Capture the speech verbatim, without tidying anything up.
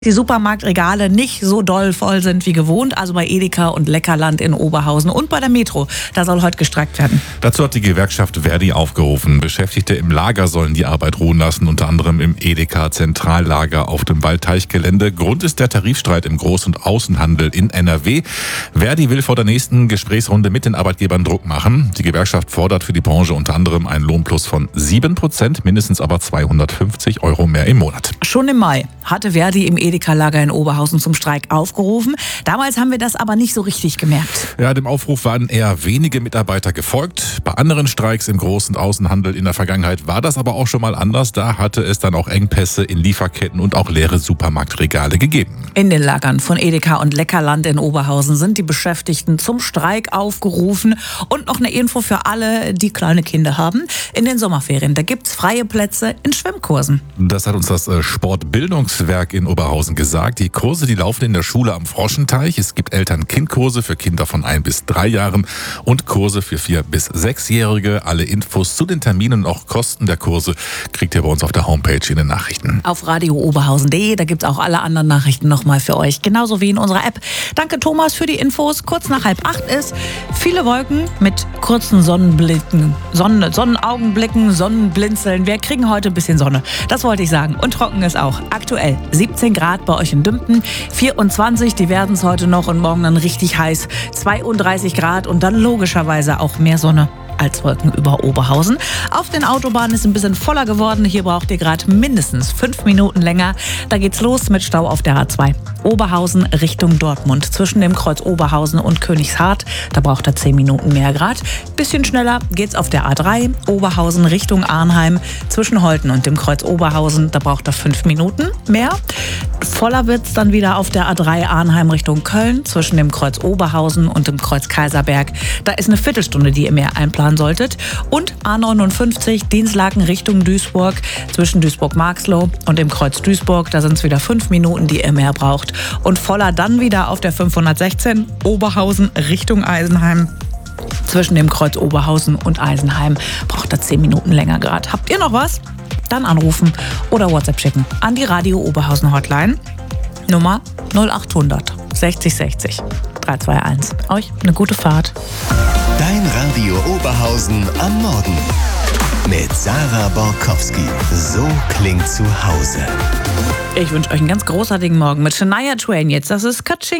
die Supermarktregale nicht so doll voll sind wie gewohnt, also bei Edeka und Leckerland in Oberhausen und bei der Metro. Da soll heute gestreikt werden. Dazu hat die Gewerkschaft Verdi aufgerufen. Beschäftigte im Lager sollen die Arbeit ruhen lassen, unter anderem im Edeka-Zentrallager auf dem Waldteichgelände. Grund ist der Tarifstreit im Groß- und Außenhandel in N R W. Verdi will vor der nächsten Gesprächsrunde mit den Arbeitgebern Druck machen. Die Gewerkschaft fordert für die Branche unter anderem einen Lohnplus von sieben Prozent, mindestens aber zweihundertfünfzig Euro mehr im Monat. Schon im Mai hatte Verdi im Edeka-Lager in Oberhausen zum Streik aufgerufen. Damals haben wir das aber nicht so richtig gemerkt. Ja, dem Aufruf waren eher wenige Mitarbeiter gefolgt. Bei anderen Streiks im Groß- und Außenhandel in der Vergangenheit war das aber auch schon mal anders. Da hatte es dann auch Engpässe in Lieferketten und auch leere Supermarktregale gegeben. In den Lagern von Edeka und Leckerland in Oberhausen sind die Beschäftigten zum Streik aufgerufen. Und noch eine Info für alle, die kleine Kinder haben. In den Sommerferien, da gibt's freie Plätze in Schwimmkursen. Das hat uns das Sportbildungswerk in Oberhausen gesagt. Die Kurse, die laufen in der Schule am Froschenteich. Es gibt Eltern-Kind-Kurse für Kinder von ein bis drei Jahren und Kurse für vier bis sechsjährige. Alle Infos zu den Terminen und auch Kosten der Kurse kriegt ihr bei uns auf der Homepage in den Nachrichten. Auf radio oberhausen punkt de, da gibt's auch alle anderen Nachrichten nochmal für euch, genauso wie in unserer App. Danke Thomas für die Infos. Kurz nach halb acht ist viele Wolken mit kurzen Sonnenblicken, Sonnen, Sonnenaugenblicken, Sonnenblinzeln. Wir kriegen heute ein bisschen Sonne, das wollte ich sagen. Und trocken ist auch. Aktuell siebzehn Grad bei euch in Dümpen, vierundzwanzig, die werden es heute noch und morgen dann richtig heiß, zweiunddreißig Grad und dann logischerweise auch mehr Sonne als Wolken über Oberhausen. Auf den Autobahnen ist ein bisschen voller geworden. Hier braucht ihr gerade mindestens fünf Minuten länger. Da geht's los mit Stau auf der A zwei. Oberhausen Richtung Dortmund. Zwischen dem Kreuz Oberhausen und Königshardt. Da braucht er zehn Minuten mehr Grad. Bisschen schneller geht's auf der A drei. Oberhausen Richtung Arnheim. Zwischen Holten und dem Kreuz Oberhausen. Da braucht er fünf Minuten mehr. Voller wird's dann wieder auf der A drei Arnheim Richtung Köln. Zwischen dem Kreuz Oberhausen und dem Kreuz Kaiserberg. Da ist eine Viertelstunde, die ihr mehr einplanen solltet. Und A neunundfünfzig Dinslaken Richtung Duisburg. Zwischen Duisburg-Marxloh und dem Kreuz Duisburg. Da sind es wieder fünf Minuten, die ihr mehr braucht. Und voller dann wieder auf der fünfhundertsechzehn Oberhausen Richtung Eisenheim. Zwischen dem Kreuz Oberhausen und Eisenheim braucht er zehn Minuten länger gerade. Habt ihr noch was? Dann anrufen oder WhatsApp schicken an die Radio Oberhausen Hotline. Nummer null achthundert sechzig sechzig drei zwei eins. Euch eine gute Fahrt. Dein Radio Oberhausen am Morgen. Mit Sarah Borkowski. So klingt zu Hause. Ich wünsche euch einen ganz großartigen Morgen mit Shania Twain jetzt. Das ist Katsching.